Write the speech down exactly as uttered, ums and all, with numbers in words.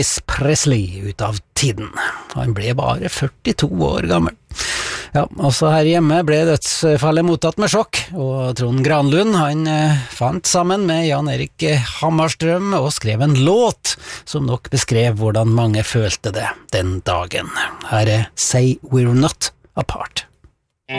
Elvis Presley ut av tiden. Han ble bare førtito år gammel. Ja, også her hjemme ble dødsfallet mottatt med sjokk, og Trond Granlund han eh, fant sammen med Jan Erik Hammarstrøm og skrev en låt som nok beskrev hvordan mange følte det den dagen. Her er Say We're Not Apart.